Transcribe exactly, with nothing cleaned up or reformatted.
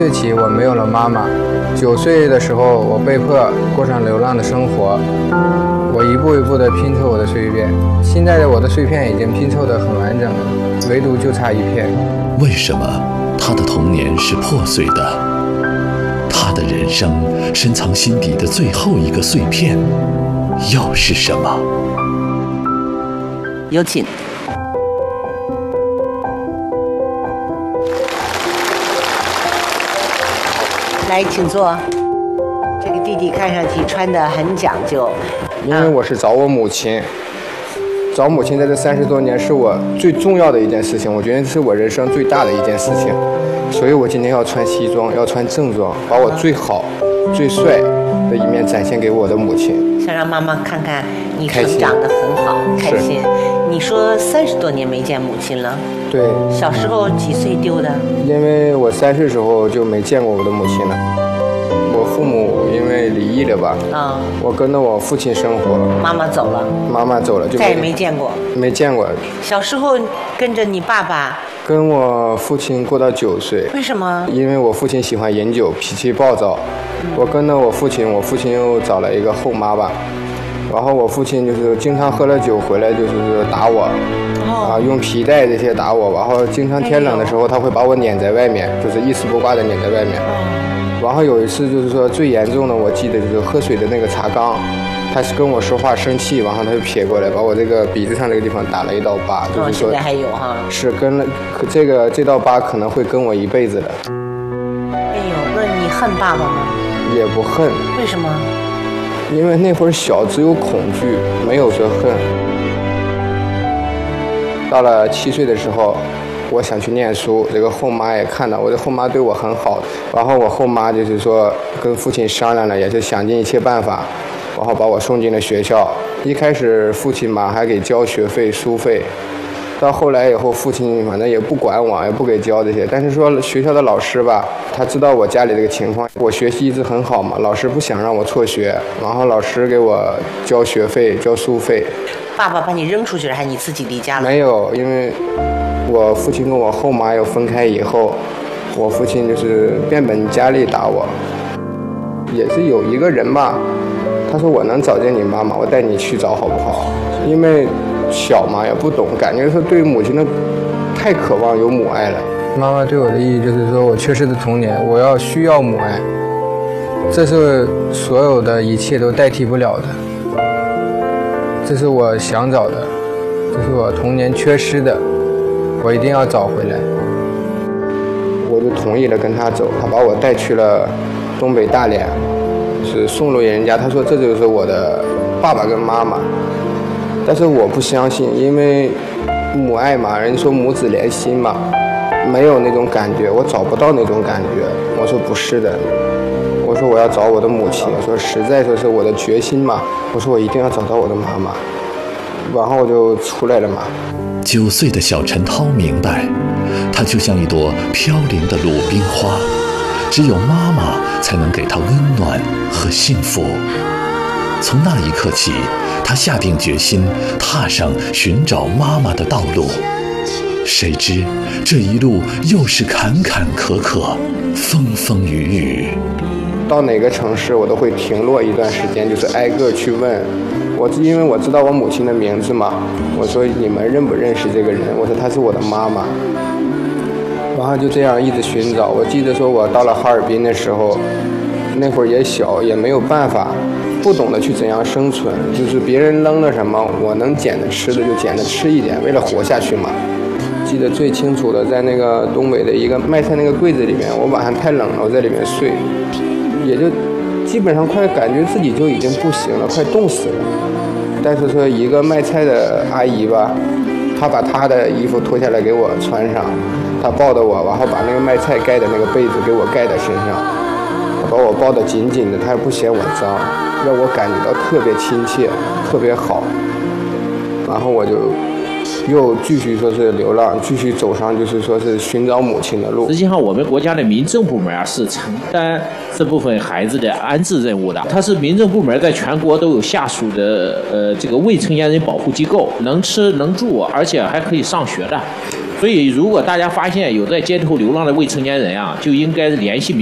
岁起我没有了妈妈，九岁的时候我被迫过上流浪的生活，我一步一步地拼凑我的碎片，现在的我的碎片已经拼凑得很完整了，唯独就差一片。 为什么他的童年是破碎的？他的人生深藏心底的最后一个碎片又是什么？ 有请。来，请坐。这个弟弟看上去穿得很讲究， 因为我是找我母亲，找母亲在这三十多年是我最重要的一件事情，我觉得是我人生最大的一件事情，所以我今天要穿西装，要穿正装，把我最好、最帅的一面展现给我的母亲， 想让妈妈看看你成长得很好，开心。你说三十多年没见母亲了？ 对。 小时候几岁丢的？ 因为我三岁时候就没见过我的母亲了。我父母因为离异了吧？啊、嗯。我跟着我父亲生活。 妈妈走了。 妈妈走了就再也没见过。 没见过。 小时候跟着你爸爸。 跟我父亲过到九岁。 为什么？因为我父亲喜欢饮酒，脾气暴躁。嗯、我跟着我父亲，我父亲又找了一个后妈吧。然后我父亲就是经常喝了酒回来就是打我，啊，用皮带这些打我，然后经常天冷的时候他会把我撵在外面，就是一丝不挂的撵在外面。然后有一次就是说最严重的，我记得就是喝水的那个茶缸，他是跟我说话生气，然后他就撇过来把我这个鼻子上这个地方打了一道疤，就是说现在还有哈， 是跟了这个这道疤可能会跟我一辈子的。 哎呦，那你恨爸爸吗？ 也不恨。 为什么？ 因为那会儿小，只有恐惧，没有说恨。到了七岁的时候，我想去念书，这个后妈也看到，我的后妈对我很好，然后我后妈就是说跟父亲商量了，也是想尽一切办法，然后把我送进了学校。一开始父亲嘛还给交学费、书费，到后来以后，父亲反正也不管我，也不给交这些。但是说学校的老师吧，他知道我家里这个情况，我学习一直很好嘛，老师不想让我辍学，然后老师给我交学费、交书费。 爸爸把你扔出去了，还是你自己离家了？ 没有，因为我父亲跟我后妈又分开以后，我父亲就是变本加厉打我。也是有一个人吧，他说我能找见你妈妈，我带你去找好不好？因为小嘛也不懂，感觉说对母亲的太渴望有母爱了。妈妈对我的意义就是说我缺失的童年，我要需要母爱，这是所有的一切都代替不了的，这是我想找的，这是我童年缺失的，我一定要找回来。我就同意了跟他走，他把我带去了东北大连，是送入人家，他说这就是我的爸爸跟妈妈。但是我不相信，因为母爱嘛，人说母子连心嘛，没有那种感觉，我找不到那种感觉。我说不是的，我说我要找我的母亲，我说实在说是我的决心嘛，我说我一定要找到我的妈妈，然后我就出来了嘛。 九岁的小陈涛明白，他就像一朵飘零的鲁冰花，只有妈妈才能给他温暖和幸福。从那一刻起，他下定决心踏上寻找妈妈的道路。谁知这一路又是坎坎坷坷，风风雨雨。 到哪个城市我都会停落一段时间，就是挨个去问我，因为我知道我母亲的名字嘛。我说你们认不认识这个人？我说她是我的妈妈。然后就这样一直寻找。我记得说我到了哈尔滨的时候，那会儿也小，也没有办法，不懂得去怎样生存，就是别人扔了什么，我能捡的吃的就捡的吃一点，为了活下去嘛。记得最清楚的，在那个东北的一个卖菜那个柜子里面，我晚上太冷了，我在里面睡，也就基本上快感觉自己就已经不行了，快冻死了。但是说一个卖菜的阿姨吧，她把她的衣服脱下来给我穿上，她抱着我，然后把那个卖菜盖的那个被子给我盖在身上，她把我抱得紧紧的，她也不嫌我脏，让我感觉到特别亲切，特别好。然后我就又继续说是流浪，继续走上就是说是寻找母亲的路。 实际上我们国家的民政部门啊是承担这部分孩子的安置任务的，它是民政部门在全国都有下属的呃这个未成年人保护机构，能吃能住，而且还可以上学的。 所以如果大家发现有在街头流浪的未成年人啊，就应该联系